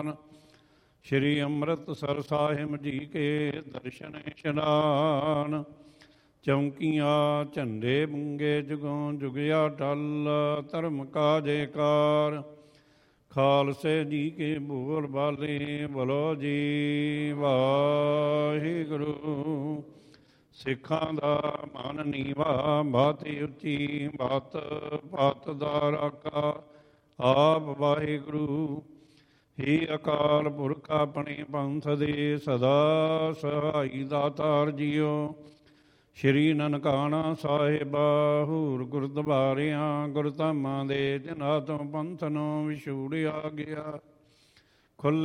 ਸ਼੍ਰੀ ਅੰਮ੍ਰਿਤਸਰ ਸਾਹਿਬ ਜੀ ਕੇ ਦਰਸ਼ਨ ਇਸ਼ਨਾਨ। ਚੌਂਕੀਆਂ ਝੰਡੇ ਬੁੰਗੇ ਜੁਗੋਂ ਜੁਗਿਆ ਟਲ, ਧਰਮ ਕਾ ਜੈਕਾਰ। ਖਾਲਸੇ ਜੀ ਕੇ ਬੋਲ ਬਾਲੇ, ਬੋਲੋ ਜੀ ਵਾਹਿਗੁਰੂ। ਸਿੱਖਾਂ ਦਾ ਮਨ ਨੀਵਾ, ਬਾਤੀ ਉੱਚੀ ਬਾਤ ਪਾਤ ਦਾ ਰਾਖਾ, ਆਪ ਵਾਹਿਗੁਰੂ। ਹੀ ਅਕਾਲ ਪੁਰਖ ਆਪਣੇ ਪੰਥ ਦੇ ਸਦਾ ਸਹਾਈ ਦਾਤਾਰ ਜੀਓ। ਸ਼੍ਰੀ ਨਨਕਾਣਾ ਸਾਹਿਬ ਹੂਰ ਗੁਰਦੁਆਰਿਆਂ ਗੁਰਧਾਮਾਂ ਦੇ ਜਿਨ੍ਹਾਂ ਤੋਂ ਪੰਥ ਨੂੰ ਵਿਛੋੜਿਆ ਗਿਆ।